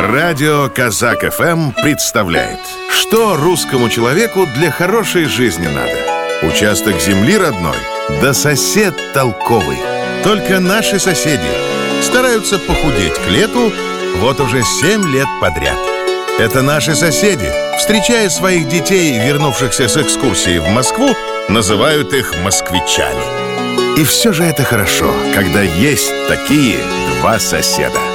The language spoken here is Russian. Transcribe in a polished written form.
Радио Казак ФМ представляет, что русскому человеку для хорошей жизни надо. Участок земли родной, да сосед толковый. Только наши соседи стараются похудеть к лету вот уже 7 лет подряд. Это наши соседи, встречая своих детей, вернувшихся с экскурсии в Москву, называют их москвичами. И все же это хорошо, когда есть такие два соседа.